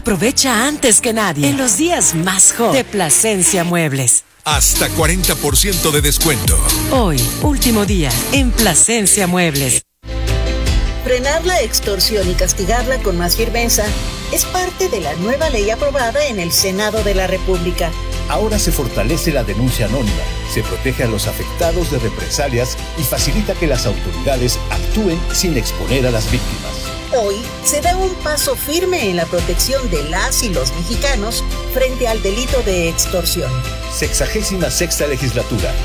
Aprovecha antes que nadie en los días más hot de Plasencia Muebles. Hasta 40% de descuento. Hoy, último día, en Plasencia Muebles. Frenar la extorsión y castigarla con más firmeza es parte de la nueva ley aprobada en el Senado de la República. Ahora se fortalece la denuncia anónima, se protege a los afectados de represalias y facilita que las autoridades actúen sin exponer a las víctimas. Hoy se da un paso firme en la protección de las y los mexicanos frente al delito de extorsión. 66ª legislatura.